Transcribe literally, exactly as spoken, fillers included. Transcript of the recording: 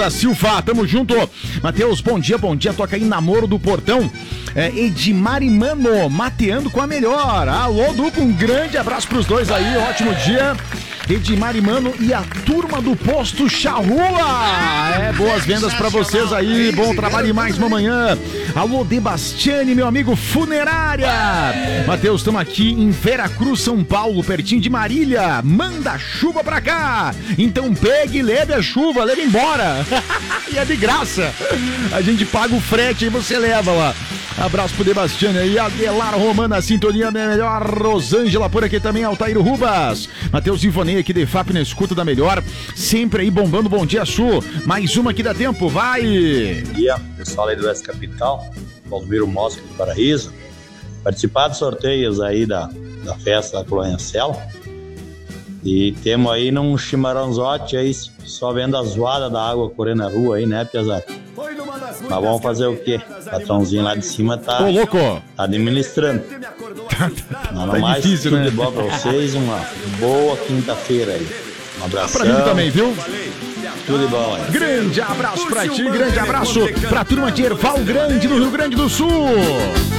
Silva, tamo junto. Matheus, bom dia, bom dia. Toca aí Namoro do Portão. É, Edmar e Mano, mateando com a melhor. Alô, duplo, um grande abraço pros dois aí, ótimo dia. Edmar e Mano e a turma do Posto Charrua. É, boas vendas pra vocês aí, bom trabalho e mais uma manhã. Alô, Debastiane, meu amigo Funerária. Matheus, estamos aqui em Veracruz, São Paulo, pertinho de Marília. Manda chuva pra cá. Então pegue e leve a chuva, leve embora. E é de graça. A gente paga o frete e você leva lá. Abraço pro Debastiane aí, Adelar Romana, sintonia melhor, Rosângela por aqui também, Altair Rubas, Matheus Ivonei aqui de F A P na escuta da melhor, sempre aí bombando, bom dia Su, mais uma que dá tempo, vai! Bom dia, pessoal aí do Oeste Capital, Valdomiro Mosca do Paraíso, participar dos sorteios aí da, da festa da Colônia Céu, e temos aí num chimarrãozote aí, só vendo a zoada da água correndo na rua aí, né, pesado? Mas vamos fazer o quê? O patrãozinho lá de cima tá, Ô, louco. tá administrando. Não, não Tá mais, difícil, tudo né? de bom pra vocês, uma boa quinta-feira aí. Um abraço. Pra mim também, viu? Tudo de bom aí. Grande abraço pra ti, grande abraço pra turma de Erval Grande, no Rio Grande do Sul.